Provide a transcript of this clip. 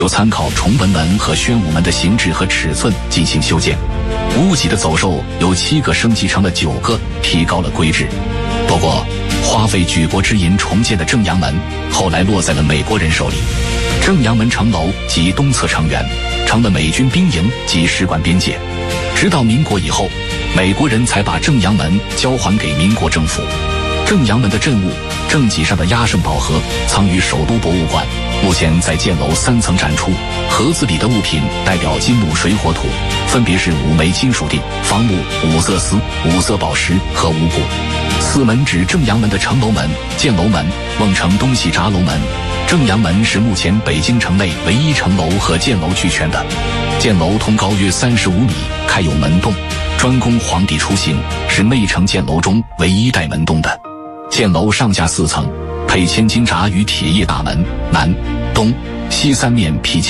又参考崇文门和宣武门的形制和尺寸进行修建。屋脊的走兽由7个升级成了9个，提高了规制。不过，花费举国之银重建的正阳门，后来落在了美国人手里。正阳门城楼及东侧城垣成了美军兵营及使馆边界。直到民国以后，美国人才把正阳门交还给民国政府。正阳门的镇物正脊上的压胜宝盒藏于首都博物馆，目前在建楼3层展出。盒子里的物品代表金木水火土，分别是5枚金属锭、方木、5色丝、5色宝石和5骨。4门指正阳门的城楼门、建楼门、瓮城东西闸楼门。正阳门是目前北京城内唯一城楼和建楼俱全的。建楼通高约35米，开有门洞，专供皇帝出行，是内城建楼中唯一带门洞的。建楼上下4层，配千金闸与铁叶大门，南、东、西3面辟